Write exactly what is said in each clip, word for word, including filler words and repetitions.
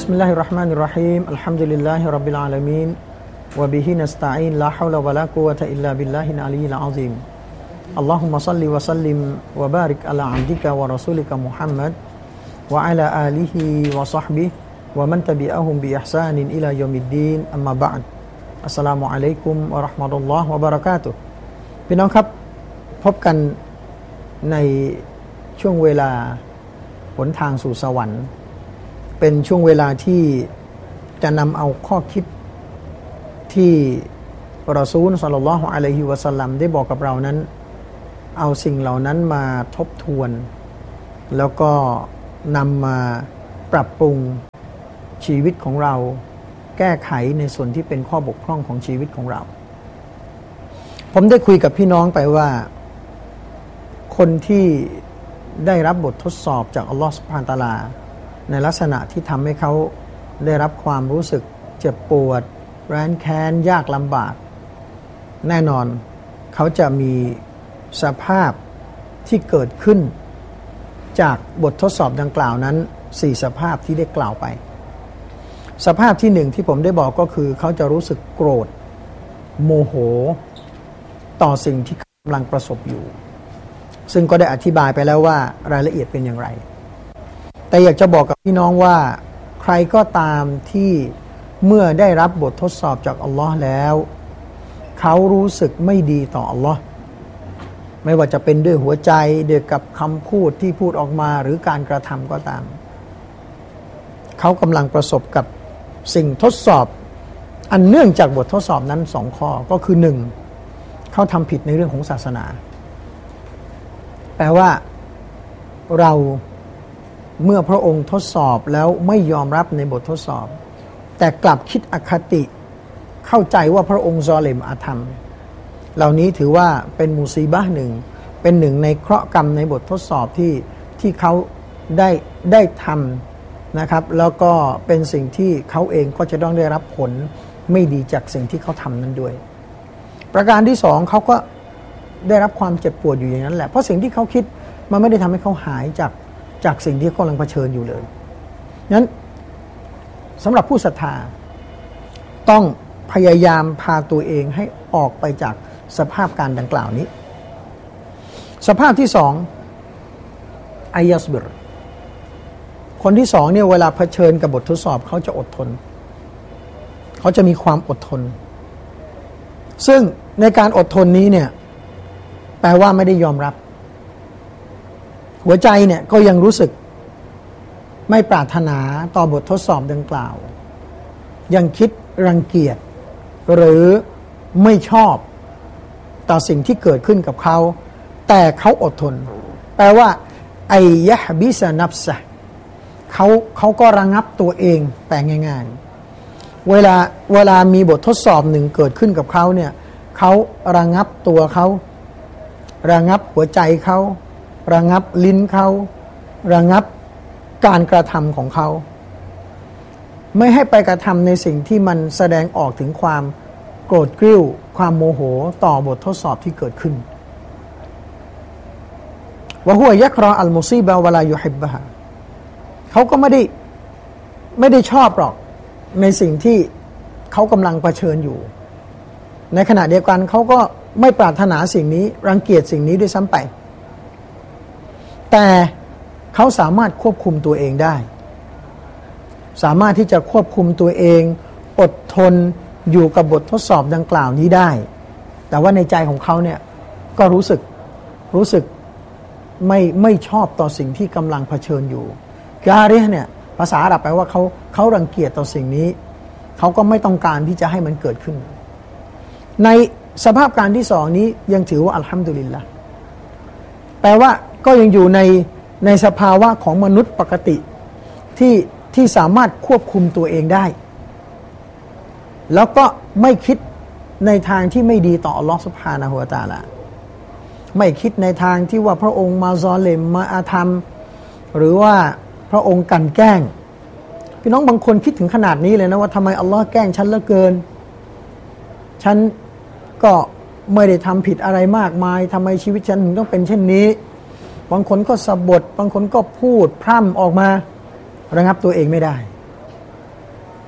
Bismillahirrahmanirrahim. Alhamdulillahirabbil alamin wa bihi nasta'in la haula wala quwwata illa billahil aliyyil azim. Allahumma shalli wa sallim wa barik ala 'abdika wa rasulika Muhammad wa ala alihi wa sahbihi wa man tabi'ahum bi ihsanin ila yaumiddin. Amma ba'd. Assalamu alaikum wa rahmatullahi wa barakatuh. พี่น้องครับพบกันในช่วงเวลาหนทางสู่สวรรค์เป็นช่วงเวลาที่จะนำเอาข้อคิดที่รอซูลศ็อลลัลลอฮุอะลัยฮิวะซัลลัมได้บอกกับเรานั้นเอาสิ่งเหล่านั้นมาทบทวนแล้วก็นำมาปรับปรุงชีวิตของเราแก้ไขในส่วนที่เป็นข้อบกพร่องของชีวิตของเราผมได้คุยกับพี่น้องไปว่าคนที่ได้รับบททดสอบจากอัลลอฮฺซุบฮานะฮูวะตะอาลาในลักษณะที่ทำให้เขาได้รับความรู้สึกเจ็บปวดแร้นแค้นยากลำบากแน่นอนเขาจะมีสภาพที่เกิดขึ้นจากบททดสอบดังกล่าวนั้นสี่สภาพที่ได้กล่าวไปสภาพที่หนึ่งที่ผมได้บอกก็คือเขาจะรู้สึกโกรธโมโหต่อสิ่งที่กำลังประสบอยู่ซึ่งก็ได้อธิบายไปแล้วว่ารายละเอียดเป็นอย่างไรแต่อยากจะบอกกับพี่น้องว่าใครก็ตามที่เมื่อได้รับบททดสอบจากอัลลอฮ์แล้วเขารู้สึกไม่ดีต่ออัลลอฮ์ไม่ว่าจะเป็นด้วยหัวใจด้วยกับคำพูดที่พูดออกมาหรือการกระทำก็ตามเขากำลังประสบกับสิ่งทดสอบอันเนื่องจากบททดสอบนั้นสองข้อก็คือหนึ่งเขาทำผิดในเรื่องของศาสนาแปลว่าเราเมื่อพระองค์ทดสอบแล้วไม่ยอมรับในบททดสอบแต่กลับคิดอคติเข้าใจว่าพระองค์ซอลิมอาธรรมเหล่านี้ถือว่าเป็นมุซีบะห์หนึ่งเป็นหนึ่งในเคราะห์กรรมในบททดสอบที่ที่เขาได้ได้ทำนะครับแล้วก็เป็นสิ่งที่เขาเองก็จะต้องได้รับผลไม่ดีจากสิ่งที่เขาทำนั้นด้วยประการที่สองเขาก็ได้รับความเจ็บปวดอยู่อย่างนั้นแหละเพราะสิ่งที่เขาคิดมันไม่ได้ทำให้เขาหายจากจากสิ่งที่เขากำลังเผชิญอยู่เลยนั้นสำหรับผู้ศรัทธาต้องพยายามพาตัวเองให้ออกไปจากสภาพการดังกล่าวนี้สภาพที่สองอายะสบิรคนที่สองเนี่ยเวลาเผชิญกับบททดสอบเขาจะอดทนเขาจะมีความอดทนซึ่งในการอดทนนี้เนี่ยแปลว่าไม่ได้ยอมรับหัวใจเนี่ยก็ยังรู้สึกไม่ปรารถนาต่อบททดสอบดังกล่าวยังคิดรังเกียจหรือไม่ชอบต่อสิ่งที่เกิดขึ้นกับเขาแต่เขาอดทนแปลว่าไอยะฮบิสนับซะเขาเขาก็ระงับตัวเองแปลง่ายๆเวลาเวลามีบททดสอบหนึ่งเกิดขึ้นกับเขาเนี่ยเขาระงับตัวเขาระงับหัวใจเขาระงับลิ้นเขาระงับการกระทำของเขาไม่ให้ไปกระทำในสิ่งที่มันแสดงออกถึงความโกรธกริ้วความโมโหต่อบททดสอบที่เกิดขึ้นวะฮุวะยักรออัลมุซีบะวะลายุฮิบบะฮาเขาก็ไม่ได้ไม่ได้ชอบหรอกในสิ่งที่เขากำลังเผชิญอยู่ในขณะเดียวกันเขาก็ไม่ปรารถนาสิ่งนี้รังเกียจสิ่งนี้ด้วยซ้ำไปแต่เขาสามารถควบคุมตัวเองได้สามารถที่จะควบคุมตัวเองอดทนอยู่กับบททดสอบดังกล่าวนี้ได้แต่ว่าในใจของเขาเนี่ยก็รู้สึกรู้สึกไม่ไม่ชอบต่อสิ่งที่กำลังเผชิญอยู่กาเรเนี่ยภาษาอาหรับแปลว่าเขาเขารังเกียจต่อสิ่งนี้เขาก็ไม่ต้องการที่จะให้มันเกิดขึ้นในสภาพการที่สองนี้ยังถือว่าอัลฮัมดุลิลละห์แปลว่าก็ยังอยู่ในในสภาวะของมนุษย์ปกติที่ที่สามารถควบคุมตัวเองได้แล้วก็ไม่คิดในทางที่ไม่ดีต่ออัลลอฮฺซุบฮานะฮูวะตะอาลาไม่คิดในทางที่ว่าพระองค์มาซอเลมมาอาธรรมหรือว่าพระองค์กันแกล้งพี่น้องบางคนคิดถึงขนาดนี้เลยนะว่าทำไมอัลลอฮ์แกล้งฉันเหลือเกินฉันก็ไม่ได้ทำผิดอะไรมากมายทำไมชีวิตฉันถึงต้องเป็นเช่นนี้บางคนก็สะบดบางคนก็พูดพร่ำออกมาระงับตัวเองไม่ได้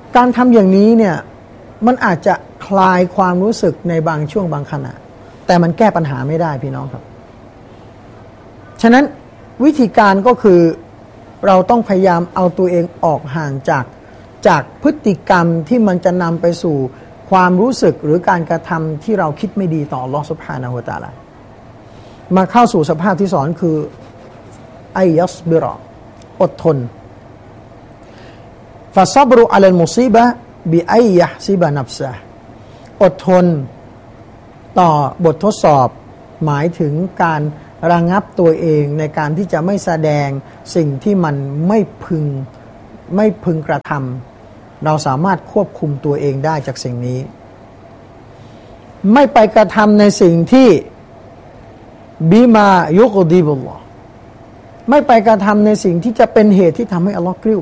การทำอย่างนี้เนี่ยมันอาจจะคลายความรู้สึกในบางช่วงบางขณะแต่มันแก้ปัญหาไม่ได้พี่น้องครับฉะนั้นวิธีการก็คือเราต้องพยายามเอาตัวเองออกห่างจากจากพฤติกรรมที่มันจะนำไปสู่ความรู้สึกหรือการกระทำที่เราคิดไม่ดีต่ออัลเลาะห์ซุบฮานะฮูวะตะอาลามาเข้าสู่สภาพที่สองคืออัยยัสบิรออดทนฟะซับรุอะลัลมุซีบะฮ์บิอัยยะฮซิบะนัฟซะฮ์อดทนต่อบททดสอบหมายถึงการระงับตัวเองในการที่จะไม่แสดงสิ่งที่มันไม่พึงไม่พึงกระทำเราสามารถควบคุมตัวเองได้จากสิ่งนี้ไม่ไปกระทำในสิ่งที่บิมายุกดีบุลลอฮ์ไม่ไปกระทำในสิ่งที่จะเป็นเหตุที่ทำให้อัลลอฮ์กริ้ว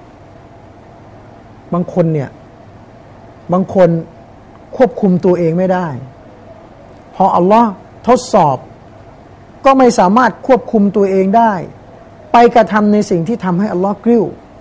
บางคนเนี่ยบางคนควบคุมตัวเองไม่ได้พออัลลอฮ์ทดสอบก็ไม่สามารถควบคุมตัวเองได้ไปกระทำในสิ่งที่ทำให้อัลลอฮ์กริ้ว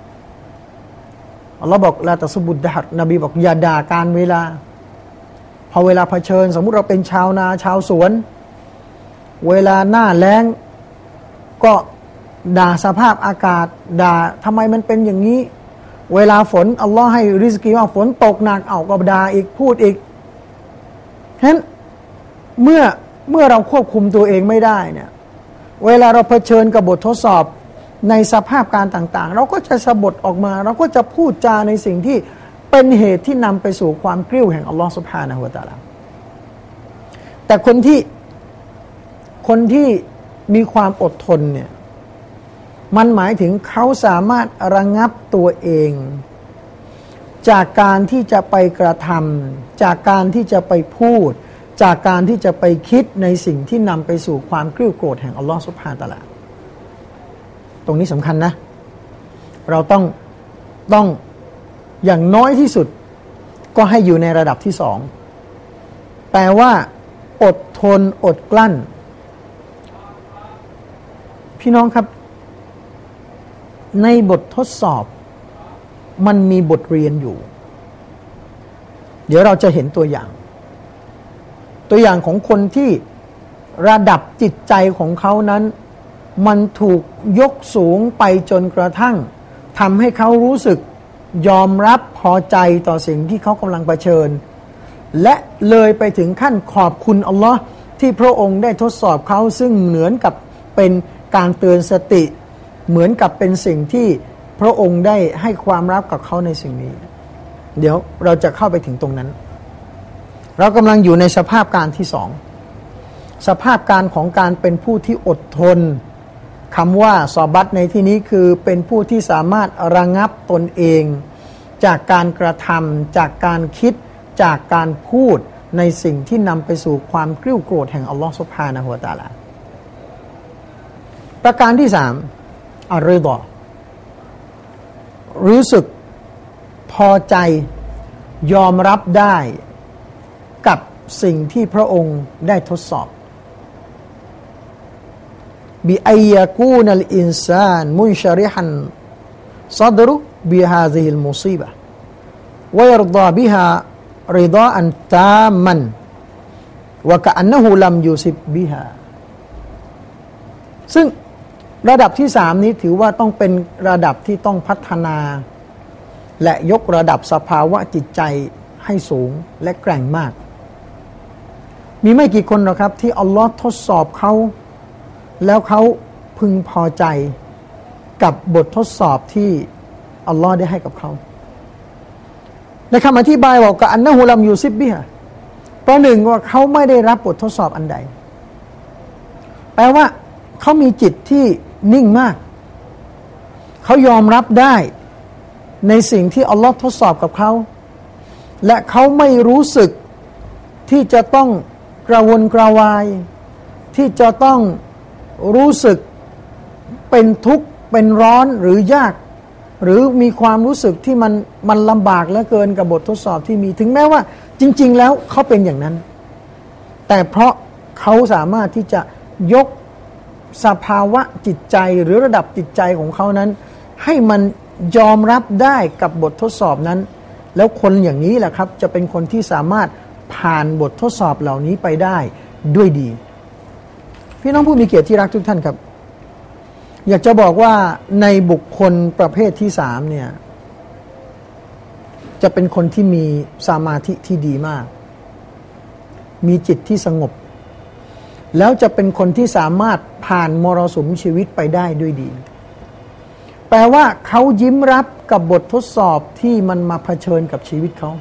อัลลอฮ์บอกลาตัสบุดดะฮัดนบีบอกอย่าด่าการเวลาพอเวลาเผชิญสมมุติเราเป็นชาวนาชาวสวนเวลาหน้าแล้งก็ด่าสภาพอากาศด่าทำไมมันเป็นอย่างนี้เวลาฝนอัลลอฮ์ให้ริสกีว่าฝนตกหนักเอาก็ด่าอีกพูดอีกฉะนั้นเมื่อเมื่อเราควบคุมตัวเองไม่ได้เนี่ยเวลาเราเผชิญกับบททดสอบในสภาพการต่างๆเราก็จะสะบัดออกมาเราก็จะพูดจาในสิ่งที่เป็นเหตุที่นำไปสู่ความกริ้วแห่งอัลลอฮ์ซุบฮานะฮูวะตะอาลาแต่คนที่คนที่มีความอดทนเนี่ยมันหมายถึงเขาสามารถระงับตัวเองจากการที่จะไปกระทำจากการที่จะไปพูดจากการที่จะไปคิดในสิ่งที่นำไปสู่ความกริ้วโกรธแห่งอัลลอฮ์ซุบฮานะฮูวะตะอาลาตรงนี้สำคัญนะเราต้องต้องอย่างน้อยที่สุดก็ให้อยู่ในระดับที่สองแปลว่าอดทนอดกลั้นพี่น้องครับในบททดสอบมันมีบทเรียนอยู่เดี๋ยวเราจะเห็นตัวอย่างตัวอย่างของคนที่ระดับจิตใจของเขานั้นมันถูกยกสูงไปจนกระทั่งทำให้เขารู้สึกยอมรับพอใจต่อสิ่งที่เขากำลังเผชิญและเลยไปถึงขั้นขอบคุณอัลลอฮ์ที่พระองค์ได้ทดสอบเขาซึ่งเหมือนกับเป็นการเตือนสติเหมือนกับเป็นสิ่งที่พระองค์ได้ให้ความรักกับเขาในสิ่งนี้เดี๋ยวเราจะเข้าไปถึงตรงนั้นเรากำลังอยู่ในสภาพการที่สองสภาพการของการเป็นผู้ที่อดทนคำว่าซอบัตในที่นี้คือเป็นผู้ที่สามารถระงับตนเองจากการกระทำจากการคิดจากการพูดในสิ่งที่นำไปสู่ความกริ้วโกรธแห่งอัลลอฮฺซุบฮานะฮูวะตะอาลาประการที่สามอัรริฎอรู้สึกพอใจยอมรับได้กับสิ่งที่พระองค์ได้ทดสอบบิอัยยะกูนัลอินซานมุนชะริฮันซัดรุบิฮาซิฮิลมุซีบะฮ์วะยัรฎอบิฮาริฎออันตามมันวะกะอันนะฮูลัมยูซิบบิฮาซึ่งระดับที่สามนี้ถือว่าต้องเป็นระดับที่ต้องพัฒนาและยกระดับสภาวะจิตใจให้สูงและแกร่งมากมีไม่กี่คนหรอกครับที่อัลลอฮ์ทดสอบเขาแล้วเขาพึงพอใจกับบททดสอบที่อัลลอฮ์ได้ให้กับเขาในคำอธิบายบอกกับอันนะฮูลัมยูซิบบิฮะประหนึ่งว่าเขาไม่ได้รับบททดสอบอันใดแปลว่าเขามีจิตที่นิ่งมากเขายอมรับได้ในสิ่งที่อัลลอฮ์ทดสอบกับเขาและเขาไม่รู้สึกที่จะต้องกระวนกระวายที่จะต้องรู้สึกเป็นทุกข์เป็นร้อนหรือยากหรือมีความรู้สึกที่มันมันลำบากเหลือเกินกับบททดสอบที่มีถึงแม้ว่าจริงๆแล้วเขาเป็นอย่างนั้นแต่เพราะเขาสามารถที่จะยกสภาวะจิตใจหรือระดับจิตใจของเขานั้นให้มันยอมรับได้กับบททดสอบนั้นแล้วคนอย่างนี้แหละครับจะเป็นคนที่สามารถผ่านบททดสอบเหล่านี้ไปได้ด้วยดีพี่น้องผู้มีเกียรติที่รักทุกท่านครับอยากจะบอกว่าในบุคคลประเภทที่สามเนี่ยจะเป็นคนที่มีสมาธิที่ดีมากมีจิตที่สงบแล้วจะเป็นคนที่สามารถผ่านมรสุมชีวิตไปได้ด้วยดีแปลว่าเขายิ้มรับกับบททดสอบที่มันมาเผชิญกับชีวิตเขา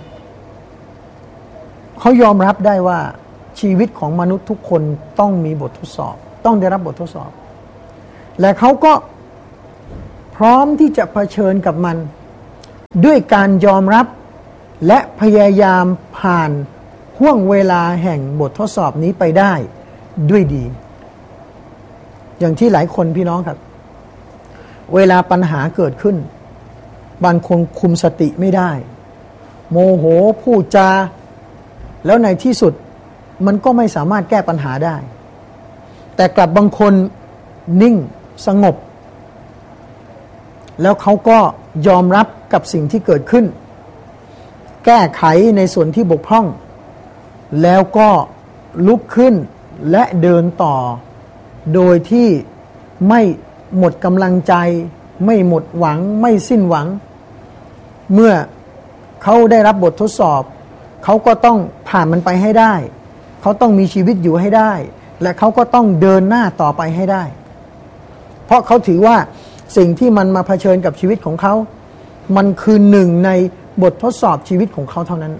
เขายอมรับได้ว่าชีวิตของมนุษย์ทุกคนต้องมีบททดสอบต้องได้รับบททดสอบและเขาก็พร้อมที่จะเผชิญกับมันด้วยการยอมรับและพยายามผ่านห่วงเวลาแห่งบททดสอบนี้ไปได้ด้วยดีอย่างที่หลายคนพี่น้องครับเวลาปัญหาเกิดขึ้นบางคนคุมสติไม่ได้โมโหพูดจาแล้วในที่สุดมันก็ไม่สามารถแก้ปัญหาได้แต่กลับบางคนนิ่งสงบแล้วเขาก็ยอมรับกับสิ่งที่เกิดขึ้นแก้ไขในส่วนที่บกพร่องแล้วก็ลุกขึ้นและเดินต่อโดยที่ไม่หมดกำลังใจไม่หมดหวังไม่สิ้นหวังเมื่อเขาได้รับบททดสอบเขาก็ต้องผ่านมันไปให้ได้เขาต้องมีชีวิตอยู่ให้ได้และเขาก็ต้องเดินหน้าต่อไปให้ได้เพราะเขาถือว่าสิ่งที่มันมาเผชิญกับชีวิตของเขามันคือหนึ่งในบททดสอบชีวิตของเขาเท่านั้น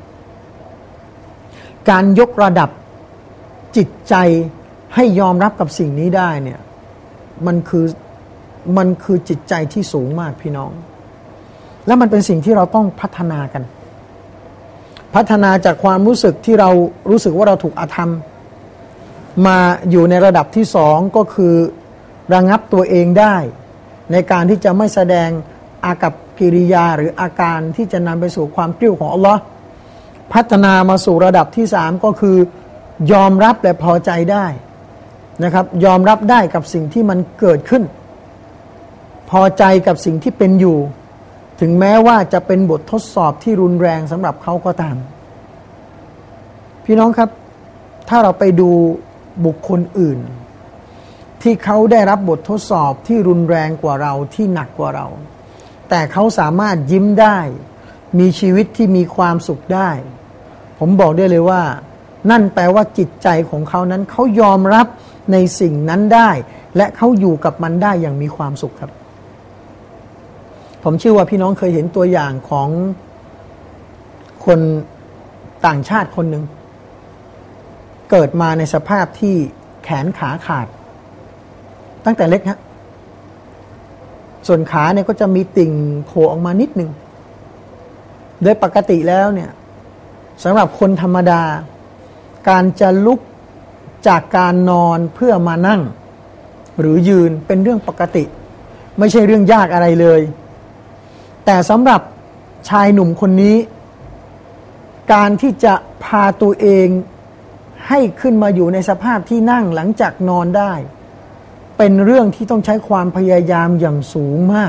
การยกระดับจิตใจให้ยอมรับกับสิ่งนี้ได้เนี่ยมันคือมันคือจิตใจที่สูงมากพี่น้องและมันเป็นสิ่งที่เราต้องพัฒนากันพัฒนาจากความรู้สึกที่เรารู้สึกว่าเราถูกอาธรรมมาอยู่ในระดับที่สองก็คือระงับตัวเองได้ในการที่จะไม่แสดงอากัปกิริยาหรืออาการที่จะนำไปสู่ความกริ้วของอัลลอฮ์พัฒนามาสู่ระดับที่สามก็คือยอมรับและพอใจได้นะครับยอมรับได้กับสิ่งที่มันเกิดขึ้นพอใจกับสิ่งที่เป็นอยู่ถึงแม้ว่าจะเป็นบททดสอบที่รุนแรงสำหรับเขาก็ตามพี่น้องครับถ้าเราไปดูบุคคลอื่นที่เขาได้รับบททดสอบที่รุนแรงกว่าเราที่หนักกว่าเราแต่เขาสามารถยิ้มได้มีชีวิตที่มีความสุขได้ผมบอกได้เลยว่านั่นแปลว่าจิตใจของเขานั้นเขายอมรับในสิ่งนั้นได้และเขาอยู่กับมันได้อย่างมีความสุขครับผมเชื่อว่าพี่น้องเคยเห็นตัวอย่างของคนต่างชาติคนหนึ่งเกิดมาในสภาพที่แขนขาขาดตั้งแต่เล็กฮะส่วนขาเนี่ยก็จะมีติ่งโผล่ออกมานิดนึงโดยปกติแล้วเนี่ยสำหรับคนธรรมดาการจะลุกจากการนอนเพื่อมานั่งหรือยืนเป็นเรื่องปกติไม่ใช่เรื่องยากอะไรเลยแต่สำหรับชายหนุ่มคนนี้การที่จะพาตัวเองให้ขึ้นมาอยู่ในสภาพที่นั่งหลังจากนอนได้เป็นเรื่องที่ต้องใช้ความพยายามอย่างสูงมาก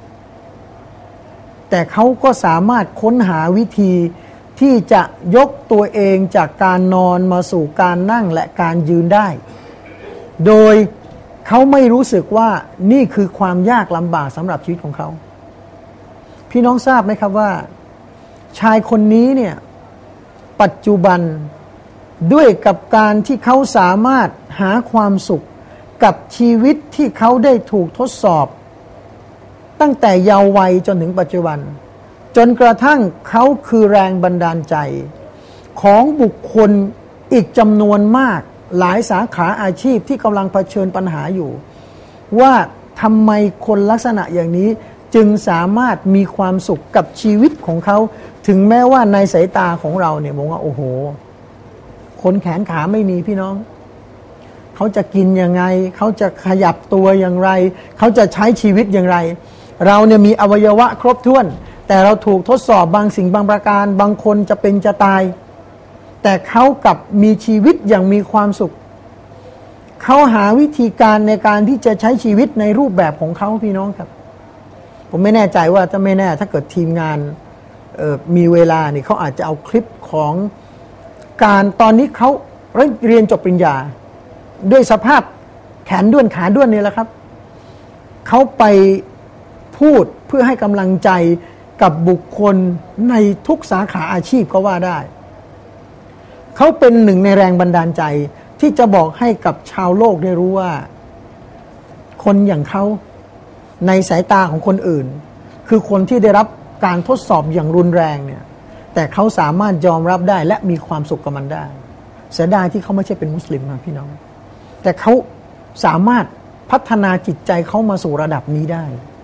แต่เขาก็สามารถค้นหาวิธีที่จะยกตัวเองจากการนอนมาสู่การนั่งและการยืนได้โดยเขาไม่รู้สึกว่านี่คือความยากลำบากสำหรับชีวิตของเขาพี่น้องทราบไหมครับว่าชายคนนี้เนี่ยปัจจุบันด้วยกับการที่เขาสามารถหาความสุขกับชีวิตที่เขาได้ถูกทดสอบตั้งแต่เยาว์วัยจนถึงปัจจุบันจนกระทั่งเขาคือแรงบันดาลใจของบุคคลอีกจำนวนมากหลายสาขาอาชีพที่กำลังเผชิญปัญหาอยู่ว่าทำไมคนลักษณะอย่างนี้จึงสามารถมีความสุขกับชีวิตของเขาถึงแม้ว่าในสายตาของเราเนี่ยมองว่าโอ้โหคนแขนขาไม่มีพี่น้องเขาจะกินยังไงเขาจะขยับตัวอย่างไรเขาจะใช้ชีวิตอย่างไรเราเนี่ยมีอวัยวะครบถ้วนแต่เราถูกทดสอบบางสิ่งบางประการบางคนจะเป็นจะตายแต่เขากลับมีชีวิตอย่างมีความสุขเขาหาวิธีการในการที่จะใช้ชีวิตในรูปแบบของเขาพี่น้องครับผมไม่แน่ใจว่าจะไม่แน่ถ้าเกิดทีมงานมีเวลานี่เขาอาจจะเอาคลิปของการตอนนี้เขาเรียนจบปริญญาด้วยสภาพแขนด้วนขาด้วนนี่แหละครับเขาไปพูดเพื่อให้กำลังใจกับบุคคลในทุกสาขาอาชีพก็ว่าได้เขาเป็นหนึ่งในแรงบันดาลใจที่จะบอกให้กับชาวโลกได้รู้ว่าคนอย่างเขาในสายตาของคนอื่นคือคนที่ได้รับการทดสอบอย่างรุนแรงเนี่ยแต่เขาสามารถยอมรับได้และมีความสุขกับมันได้เสียดายที่เขาไม่ใช่เป็นมุสลิมนะพี่น้องแต่เขาสามารถพัฒนาจิตใจเขามาสู่ระดับนี้ได้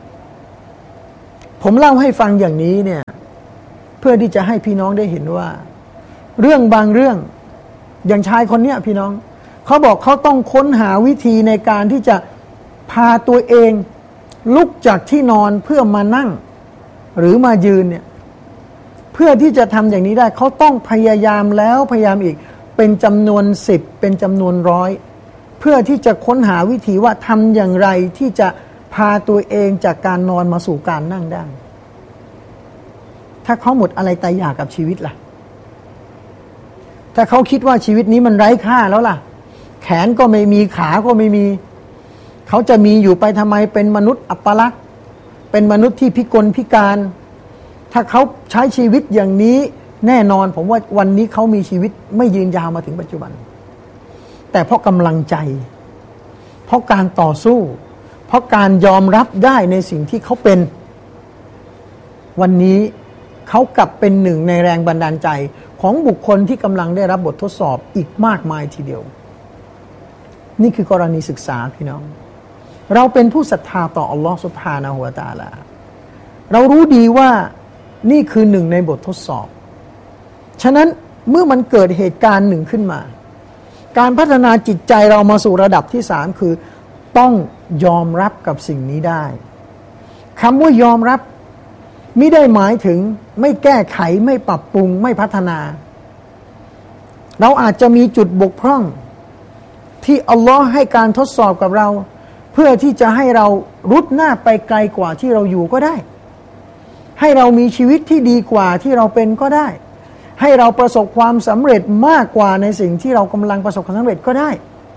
ผมเล่าให้ฟังอย่างนี้เนี่ยเพื่อที่จะให้พี่น้องได้เห็นว่าเรื่องบางเรื่องอย่างชายคนเนี้ยพี่น้องเขาบอกเขาต้องค้นหาวิธีในการที่จะพาตัวเองลุกจากที่นอนเพื่อมานั่งหรือมายืนเนี่ยเพื่อที่จะทำอย่างนี้ได้เขาต้องพยายามแล้วพยายามอีกเป็นจำนวนสิบเป็นจำนวนร้อยเพื่อที่จะค้นหาวิธีว่าทำอย่างไรที่จะพาตัวเองจากการนอนมาสู่การนั่งได้ถ้าเขาหมดอะไรตายอยากกับชีวิตล่ะถ้าเขาคิดว่าชีวิตนี้มันไร้ค่าแล้วล่ะแขนก็ไม่มีขาก็ไม่มีเขาจะมีอยู่ไปทำไมเป็นมนุษย์อัปลักษณ์เป็นมนุษย์ที่พิกลพิการถ้าเขาใช้ชีวิตอย่างนี้แน่นอนผมว่าวันนี้เขามีชีวิตไม่ยืนยาวมาถึงปัจจุบันแต่เพราะกำลังใจเพราะการต่อสู้เพราะการยอมรับได้ในสิ่งที่เขาเป็นวันนี้เขากลับเป็นหนึ่งในแรงบันดาลใจของบุคคลที่กำลังได้รับบททดสอบอีกมากมายทีเดียวนี่คือกรณีศึกษาพี่น้องเราเป็นผู้ศรัทธาต่ออัลลอฮฺซุบฮานะฮูวะตะอาลาเรารู้ดีว่านี่คือหนึ่งในบททดสอบฉะนั้นเมื่อมันเกิดเหตุการณ์หนึ่งขึ้นมาการพัฒนาจิตใจเรามาสู่ระดับที่สามคือต้องยอมรับกับสิ่งนี้ได้คำว่ายอมรับไม่ได้หมายถึงไม่แก้ไขไม่ปรับปรุงไม่พัฒนาเราอาจจะมีจุดบกพร่องที่อัลลอฮ์ให้การทดสอบกับเราเพื่อที่จะให้เรารุดหน้าไปไกลกว่าที่เราอยู่ก็ได้ให้เรามีชีวิตที่ดีกว่าที่เราเป็นก็ได้ให้เราประสบความสำเร็จมากกว่าในสิ่งที่เรากำลังประสบความสำเร็จก็ได้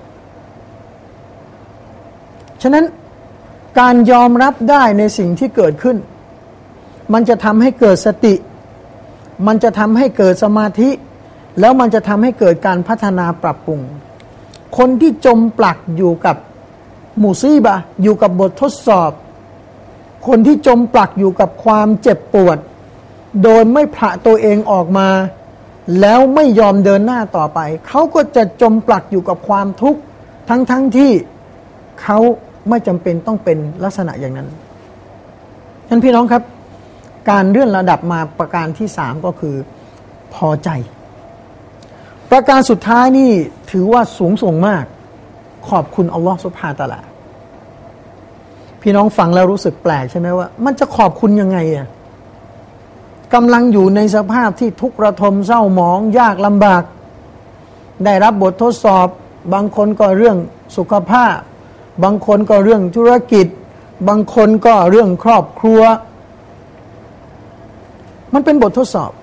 ฉะนั้นการยอมรับได้ในสิ่งที่เกิดขึ้นมันจะทำให้เกิดสติมันจะทำให้เกิดสมาธิแล้วมันจะทำให้เกิดการพัฒนาปรับปรุงคนที่จมปลักอยู่กับมุซีบะห์อยู่กับบททดสอบคนที่จมปลักอยู่กับความเจ็บปวดโดยไม่ผละตัวเองออกมาแล้วไม่ยอมเดินหน้าต่อไปเขาก็จะจมปลักอยู่กับความทุกข์ทั้งๆ ท, ที่เขาไม่จำเป็นต้องเป็นลักษณะอย่างนั้นท่านพี่น้องครับการเลื่อนระดับมาประการที่สามก็คือพอใจประการสุดท้ายนี่ถือว่าสูงส่งมากขอบคุณอัลลอฮฺซุบฮานะฮูวะตะอาลาพี่น้องฟังแล้วรู้สึกแปลกใช่ไหมว่ามันจะขอบคุณยังไงอ่ะกำลังอยู่ในสภาพที่ทุกข์ระทมเศร้าหมองยากลำบากได้รับบททดสอบบางคนก็เรื่องสุขภาพบางคนก็เรื่องธุรกิจบางคนก็เรื่องครอบครัวมันเป็นบททดสอบ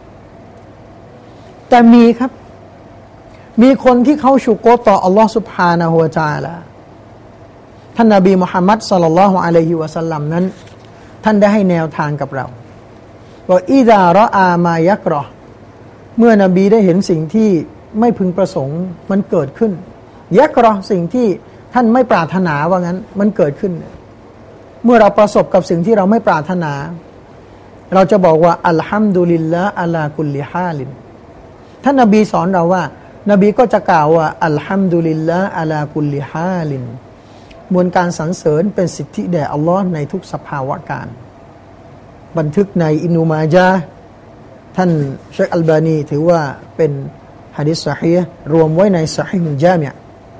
แต่มีครับมีคนที่เขาชุกรต่ออัลลอฮฺซุบฮานะฮูวะตะอาลาท่านนบีมุฮัมมัดศ็อลลัลลอฮุอะลัยฮิวะซัลลัมนั้นท่านได้ให้แนวทางกับเราว่าอิซารออามายักรอเมื่อนบีได้เห็นสิ่งที่ไม่พึงประสงค์มันเกิดขึ้นยักรอสิ่งที่ท่านไม่ปรารถนาว่างั้นมันเกิดขึ้นเมื่อเราประสบกับสิ่งที่เราไม่ปรารถนาเราจะบอกว่าอัลฮัมดุลิลลาห์อะลากุลลิฮาลินท่านนบีสอนเราว่านบีก็จะกล่าวว่าอัลฮัมดุลิลลาห์อะลากุลลิฮาลินมวลการสรรเสริญเป็นสิทธิแด่อัลลอฮ์ในทุกสภาวะการบันทึกในอิบนุมาญะห์ท่านเชคอัลบานีถือว่าเป็นหะดีษซอฮีฮ์รวมไว้ในซอฮีฮุลญามิอ์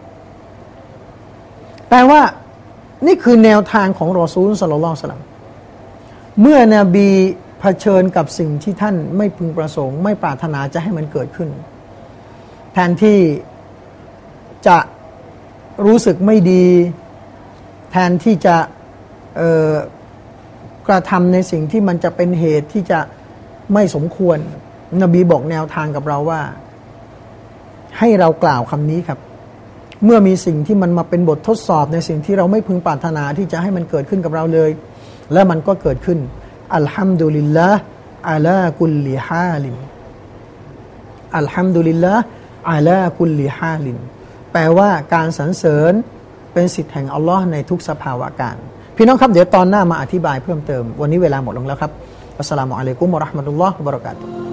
แปลว่านี่คือแนวทางของรอซูลศ็อลลัลลอฮุอะลัยฮิวะซัลลัมเมื่อนบีเผชิญกับสิ่งที่ท่านไม่พึงประสงค์ไม่ปรารถนาจะให้มันเกิดขึ้นแทนที่จะรู้สึกไม่ดีแทนที่จะเอ่อกระทำในสิ่งที่มันจะเป็นเหตุที่จะไม่สมควรนบีบอกแนวทางกับเราว่าให้เรากล่าวคำนี้ครับเมื่อมีสิ่งที่มันมาเป็นบททดสอบในสิ่งที่เราไม่พึงปรารถนาที่จะให้มันเกิดขึ้นกับเราเลยและมันก็เกิดขึ้นอัลฮัมดุลิลลาห์อะลากุลลิฮาลินอัลฮัมดุลิลลาห์อะลากุลลิฮาลินแปลว่าการสรรเสริญเป็นสิทธิ์แห่งอัลลอฮ์ในทุกสภาวะการพี่น้องครับเดี๋ยวตอนหน้ามาอธิบายเพิ่มเติมวันนี้เวลาหมดลงแล้วครับอัสสลามุอะลัยกุมวะเราะห์มะตุลลอฮ์วะบะเราะกาตุฮ์